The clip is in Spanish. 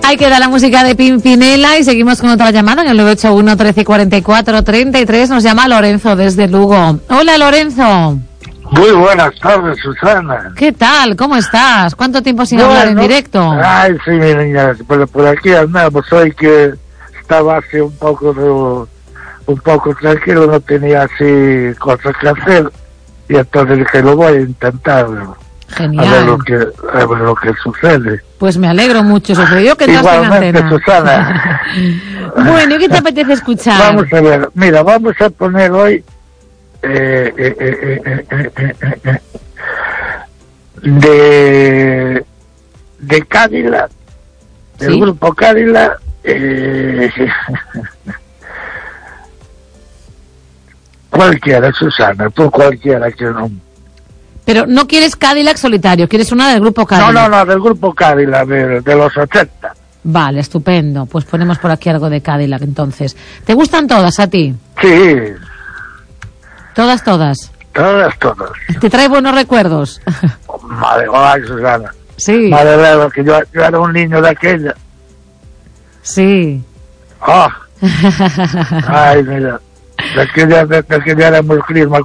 Ahí queda la música de Pimpinela y seguimos con otra llamada en el 981 13 44 33. Nos llama Lorenzo desde Lugo. Hola, Lorenzo. Muy buenas tardes, Susana. ¿Qué tal? ¿Cómo estás? ¿Cuánto tiempo sin hablar en directo? Ay, sí, mi niña, por aquí andamos hoy, que estaba así un poco tranquilo, no tenía así cosas que hacer, y entonces dije, lo voy a intentar. Genial. A ver lo que sucede. Pues me alegro mucho, sucedió que estás en antena. Susana. Bueno, ¿y qué te apetece escuchar? Vamos a ver, mira, vamos a poner hoy de Cadillac, del ¿Sí? grupo Cadillac, cualquiera, Susana, tú cualquiera que no. Pero no quieres Cadillac solitario, quieres una del grupo Cadillac. No, del grupo Cadillac, de los 80. Vale, estupendo. Pues ponemos por aquí algo de Cadillac entonces. ¿Te gustan todas a ti? Sí, Todas. todas. ¿Te trae buenos recuerdos? Madre mía, Susana. Sí. Madre mía, que yo era un niño de aquella. Sí. Oh. Ay, mira, de aquella éramos crisma